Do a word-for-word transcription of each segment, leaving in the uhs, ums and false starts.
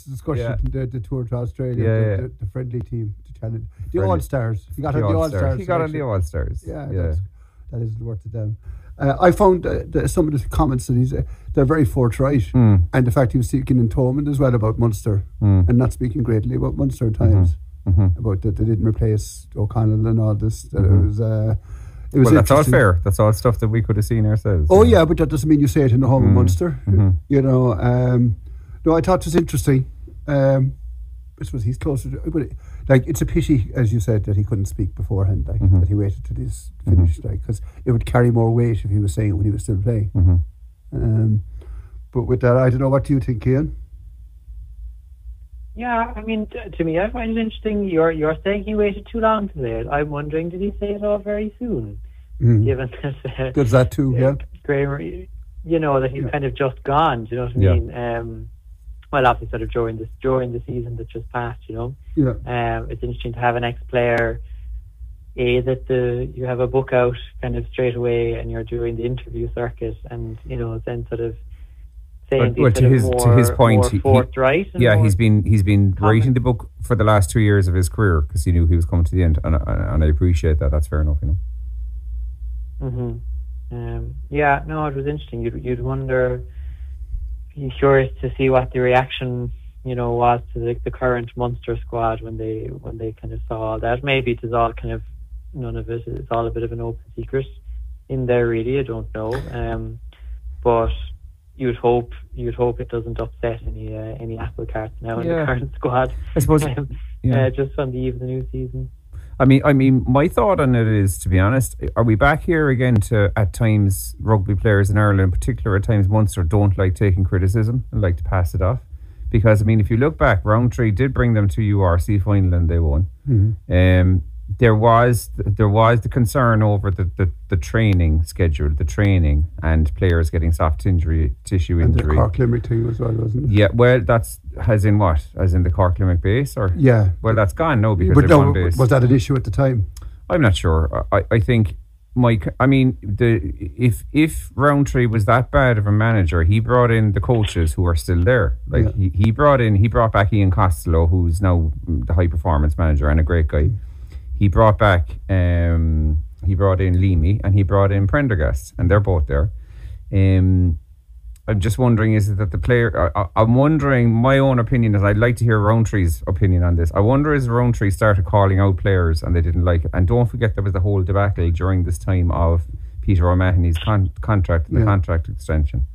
this discussion, Yeah. the, the tour to Australia, Yeah, the, yeah. The, the friendly team, to challenge the Friendly. All Stars. He got The on the All All-Stars. Stars. He got on the All Stars. Yeah, yeah. That's, that isn't worth it then. Uh, I found uh, the, some of the comments that he's uh, they're very forthright, Mm. and the fact he was speaking in Thomond as well about Munster, Mm. and not speaking greatly about Munster at times, Mm-hmm. about that they didn't replace O'Connell and all this. That Mhm. it was. Uh, it was Well, that's all interesting. fair. That's all stuff that we could have seen ourselves. Oh yeah, but that doesn't mean you say it in the home of Mm. Munster. Mhm. You know. Um, no, I thought it was interesting. Um, I suppose he's closer to, but it, like it's a pity, as you said, that he couldn't speak beforehand, like Mhm. that he waited till he's finished, like because it would carry more weight if he was saying it when he was still playing. Mm-hmm. Um, but with that, I don't know. What do you think, Ian? Yeah, I mean, t- to me, I find it interesting. You're you're saying he waited too long to say it. I'm wondering, did he say it all very soon? Mm. Given that, uh, There's that too, yeah. Kramer, you know, that he's Yeah. kind of just gone. Do you know what I Yeah. mean? Um, well, obviously, sort of during this during the season that just passed, you know. Yeah. Um, it's interesting to have an ex-player. A that the you have a book out kind of straight away, and you're doing the interview circuit, and you know, then sort of saying Well, these well, sort to of his more, to his point, more he- he- forthright. and Yeah, more he's been he's been common. writing the book for the last two years of his career because he knew he was coming to the end, and and, and I appreciate that. That's fair enough, you know. hmm Um, yeah, no, it was interesting. You'd, you'd wonder, be curious to see what the reaction, you know, was to the, the current Munster squad when they when they kind of saw all that. Maybe it is all kind of none of it. It's all a bit of an open secret in there, really. I don't know, um, but you'd hope you'd hope it doesn't upset any uh, any apple carts now in Yeah. the current squad. I suppose. um, Yeah. uh, just on the eve of the new season. I mean, I mean, my thought on it is, to be honest, are we back here again to at times rugby players in Ireland, in particular, at times Munster don't like taking criticism and like to pass it off? Because I mean, if you look back, Roundtree did bring them to U R C final and they won. Mm-hmm. Um, there was there was the concern over the, the, the training schedule, the training, and players getting soft injury tissue And the injury. Cork Limerick thing as well, wasn't it? Yeah, well, that's as in what? As in the Cork Limerick base, or Yeah. well, that's gone now because But they've no, one base. was that an issue at the time? I'm not sure. I, I think Mike. I mean, the if if Roundtree was that bad of a manager, he brought in the coaches who are still there. Like Yeah. he, he brought in, he brought back Ian Costello, who's now the high performance manager and a great guy. He brought back, um, he brought in Leamy and he brought in Prendergast, and they're both there. Um, I'm just wondering, is it that the player? I, I'm wondering. My own opinion is, I'd like to hear Roundtree's opinion on this. I wonder, is Roundtree started calling out players and they didn't like it? And don't forget, there was the whole debacle during this time of Peter O'Mahony's con- contract and the Yeah. contract extension.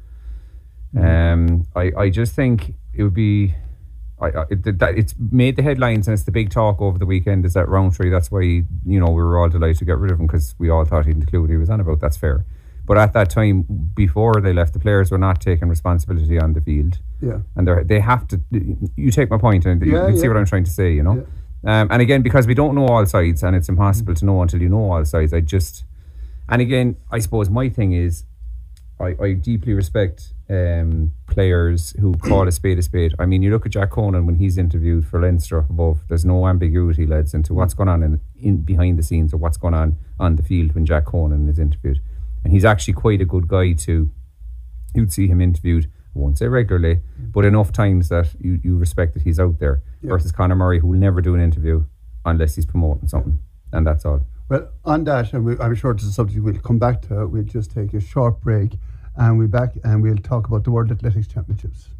Um, I, I just think it would be. I, I, it, that it's made the headlines and it's the big talk over the weekend is that Roundtree. That's why, you know, we were all delighted to get rid of him because we all thought he didn't clue what he was on about. That's fair. But at that time, before they left, the players were not taking responsibility on the field. Yeah. And they they have to. You take my point, and you Yeah, can see yeah. what I'm trying to say. You know, um, and again, because we don't know all sides, and it's impossible to know until you know all sides. I just, and again, I suppose my thing is, I, I deeply respect um, players who call a spade a spade. I mean, you look at Jack Conan when he's interviewed for Leinster up above. There's no ambiguity, lads, into what's going on in, in behind the scenes or what's going on on the field when Jack Conan is interviewed. And he's actually quite a good guy to. You'd see him interviewed, I won't say regularly, but enough times that you, you respect that he's out there. Yeah. Versus Conor Murray, who will never do an interview unless he's promoting something, and that's all. Well, on that, and we, I'm sure this is something we'll come back to. We'll just take a short break, and we'll back and we'll talk about the World Athletics Championships.